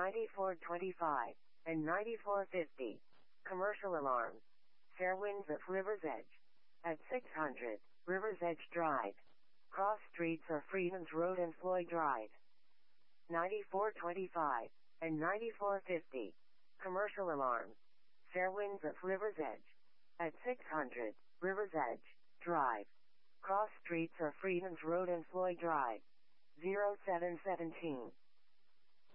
9425, and 9450. Commercial alarm. Fair winds at River's Edge. At 600, River's Edge Drive. Cross streets are Freedoms Road and Floyd Drive. 9425, and 9450. Commercial alarm. Fair winds at River's Edge. At 600, River's Edge Drive. Cross streets are Freedoms Road and Floyd Drive. 0717.